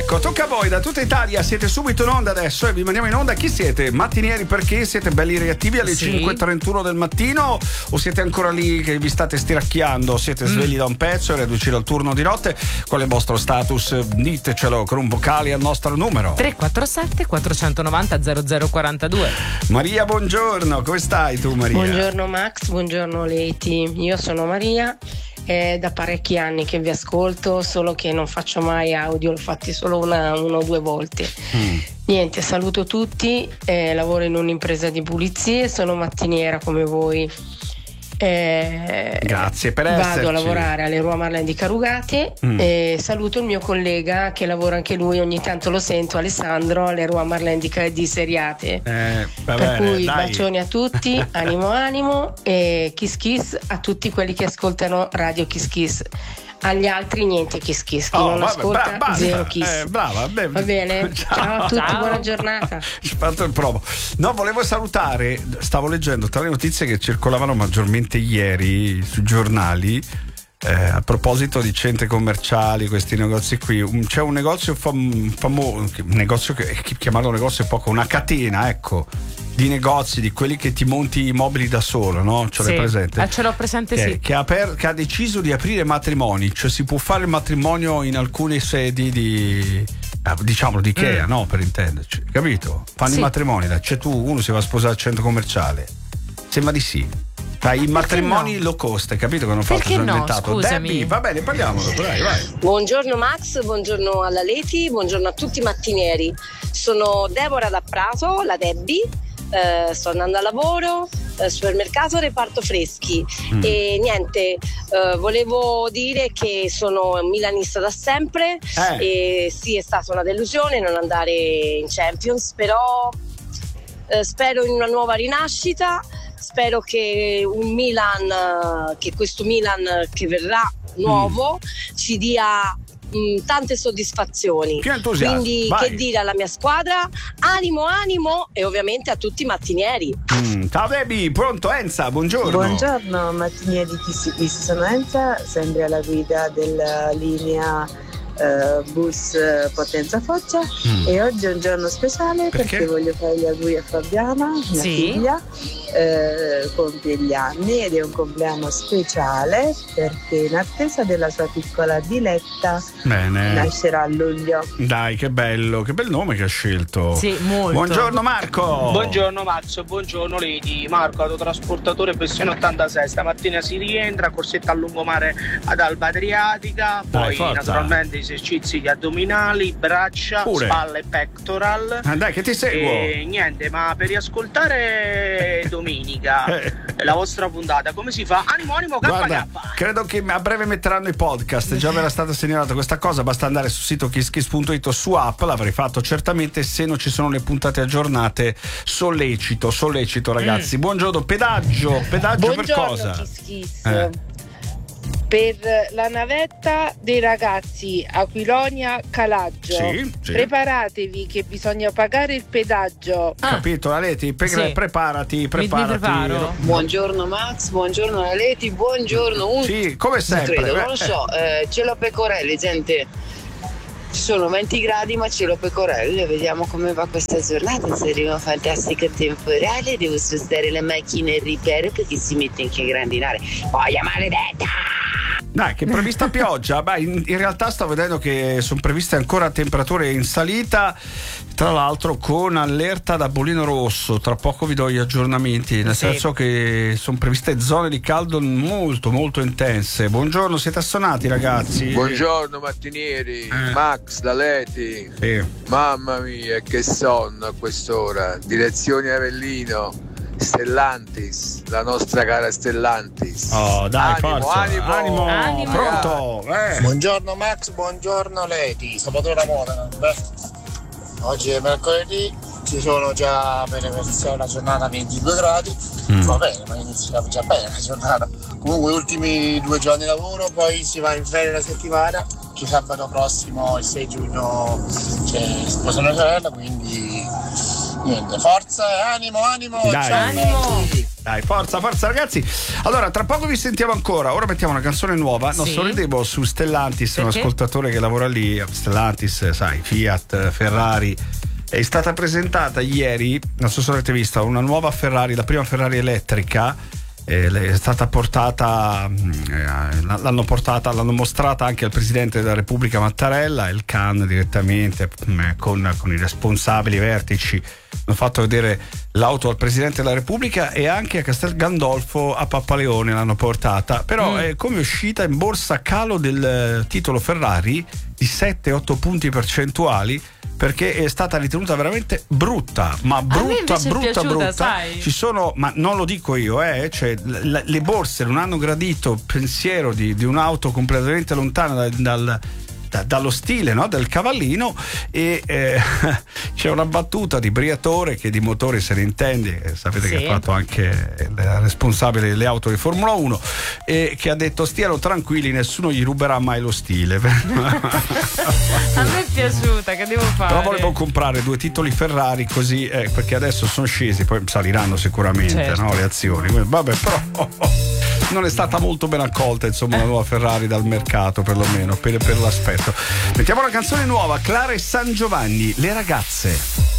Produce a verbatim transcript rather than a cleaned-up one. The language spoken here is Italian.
Ecco, tocca a voi, da tutta Italia siete subito in onda adesso e vi mandiamo in onda. Chi siete? Mattinieri perché? Siete belli reattivi alle sì. cinque e trentuno del mattino o siete ancora lì che vi state stiracchiando? Siete svegli mm. da un pezzo e reduci dal turno di notte? Qual è il vostro status? Ditecelo con un vocale al nostro numero tre quattro sette quattro nove zero zero zero quattro due. Maria, buongiorno, come stai tu Maria? Buongiorno Max, buongiorno Leti, io sono Maria. È da parecchi anni che vi ascolto, solo che non faccio mai audio, l'ho fatti solo una, una o due volte. Mm. Niente, saluto tutti, eh, lavoro in un'impresa di pulizie, sono mattiniera come voi. Eh, Grazie per vado esserci. Vado a lavorare alle Rua Marlene di Carugate mm. e saluto il mio collega che lavora anche lui, ogni tanto lo sento, Alessandro, alle Rua Marlene di, di Seriate. Eh, per bene, cui dai. bacioni a tutti, animo animo e kiss kiss a tutti quelli che ascoltano Radio Kiss Kiss. Agli altri niente kiss kiss, chi oh, non vabbè, ascolta bra- zero kiss. Eh, brava, beh, va bene? Ciao, ciao a tutti, ciao. Buona giornata. Ci fatto il provo. No, volevo salutare, stavo leggendo tra le notizie che circolavano maggiormente ieri sui giornali. Eh, a proposito di centri commerciali, questi negozi qui, un, c'è un negozio fam- famoso, un negozio che, che chiamarlo negozio è poco, una catena, ecco, di negozi, di quelli che ti monti i mobili da solo, no? Ce l'hai sì. presente? Ah, ce l'ho presente, che, sì. Che ha, per, che ha deciso di aprire matrimoni, cioè si può fare il matrimonio in alcune sedi di, diciamo, di Ikea, mm. no? Per intenderci, capito? Fanno sì. i matrimoni, c'è tu, uno si va a sposare al centro commerciale, sembra di sì. Dai, i matrimoni no? low cost, capito che hanno fatto? Perché Sono no? inventato. Scusami. Debbie, va bene, parliamolo, vai, vai. Buongiorno Max, buongiorno alla Leti, buongiorno a tutti i mattinieri. Sono Deborah da Prato, la Debbie, eh, sto andando a lavoro, eh, supermercato reparto freschi mm. e niente, eh, volevo dire che sono milanista da sempre eh. e sì, è stata una delusione non andare in Champions, però eh, spero in una nuova rinascita. Spero che un Milan, che questo Milan che verrà nuovo, mm. ci dia mh, tante soddisfazioni. Più entusiasmo. Quindi vai. Che dire alla mia squadra? Animo, animo e ovviamente a tutti i mattinieri. Mm. Ciao Debbie, pronto Enza, buongiorno. Buongiorno mattinieri, chi sono Enza, sempre alla guida della linea Uh, bus uh, Potenza Foggia mm. e oggi è un giorno speciale perché, perché voglio fare gli auguri a Fabiana, mia sì. figlia, uh, compie gli anni ed è un compleanno speciale perché in attesa della sua piccola Diletta Bene. nascerà a luglio. Dai, che bello, che bel nome che ha scelto. Sì, molto. Buongiorno Marco. Buongiorno Max, buongiorno Lady. Marco, autotrasportatore pressione ottantasei, stamattina si rientra, corsetta a lungomare ad Alba Adriatica, Dai, poi forza. naturalmente esercizi gli addominali, braccia, Pure. spalle, pectoral. Ah, dai, che ti seguo. E niente, ma per riascoltare domenica la vostra puntata, come si fa? Animo, animo, K K. Guarda, credo che a breve metteranno i podcast. Già verrà stata segnalata questa cosa. Basta andare sul sito kiss kiss punto it o su app. L'avrei fatto certamente se non ci sono le puntate aggiornate. Sollecito, sollecito, ragazzi. Mm. Buongiorno, pedaggio. Pedaggio Buongiorno, per cosa? Kiss Kiss. Eh. Per la navetta dei ragazzi Aquilonia-Calaggio, sì, sì. preparatevi che bisogna pagare il pedaggio. Ah. Capito, Aleti? Pre- sì. Preparati, preparati. Mi, mi preparo. Buongiorno Max, buongiorno Aleti, buongiorno. Un... Sì, come sempre. Credo, non lo so, eh, cielo pecorelle, gente. Ci sono venti gradi ma cielo pecorelle, vediamo come va questa giornata, se arriva un fantastico temporale, devo spostare la macchina in riparo perché si mette anche a grandinare. Voglia maledetta! Dai, che è prevista pioggia? Beh, in, in realtà sto vedendo che sono previste ancora temperature in salita, tra l'altro con allerta da bollino rosso. Tra poco vi do gli aggiornamenti, nel sì. senso che sono previste zone di caldo molto molto intense. Buongiorno, siete assonati ragazzi? Buongiorno mattinieri, eh. Max da Leti. Sì. Mamma mia, che sonno a quest'ora. Direzione Avellino. Stellantis, la nostra cara Stellantis. Oh, dai, animo, forza. Animo, animo, animo. Pronto. Eh. Buongiorno Max, buongiorno Leti, Salvatore da Modena. Beh, oggi è mercoledì, ci sono già per iniziare la giornata ventidue gradi. Mm. Va bene, ma inizia già bene la giornata. Comunque gli ultimi due giorni di lavoro, poi si va in ferie la settimana, che sabato prossimo il sei giugno c'è sposa mia sorella, quindi niente, forza e animo, animo, dai. ciao. Animo. Dai, forza, forza ragazzi. Allora, tra poco vi sentiamo ancora. Ora mettiamo una canzone nuova. Non Sì. sorridevo su Stellantis, un Perché? ascoltatore che lavora lì. Stellantis, sai, Fiat, Ferrari. È stata presentata ieri, non so se avete visto, una nuova Ferrari, la prima Ferrari elettrica. Eh, è stata portata, eh, l'hanno portata, l'hanno mostrata anche al presidente della Repubblica Mattarella, il C A N direttamente eh, con, con i responsabili vertici. Hanno fatto vedere l'auto al presidente della Repubblica e anche a Castel Gandolfo a Pappaleone l'hanno portata. Però Mm. è come uscita in borsa calo del eh, titolo Ferrari di sette otto punti percentuali, perché è stata ritenuta veramente brutta, ma brutta, invece è brutta, piaciuta, brutta. sai? Ci sono, ma non lo dico io, eh, cioè, l- le borse non hanno gradito il pensiero di, di un'auto completamente lontana dal, dal da, dallo stile, no? Del cavallino, e eh, c'è una battuta di Briatore, che di motori se ne intende, eh, sapete Sì. che ha fatto anche il responsabile delle auto di Formula uno, e che ha detto: stiano tranquilli, nessuno gli ruberà mai lo stile. A me è piaciuta, che devo fare? Però volevo comprare due titoli Ferrari così, eh, perché adesso sono scesi, poi saliranno sicuramente, Certo. no, le azioni. Vabbè, però oh, oh, non è stata molto ben accolta, insomma, la nuova Ferrari dal mercato, perlomeno per, per l'aspetto. Mettiamo una canzone nuova, Clara e San Giovanni, Le ragazze.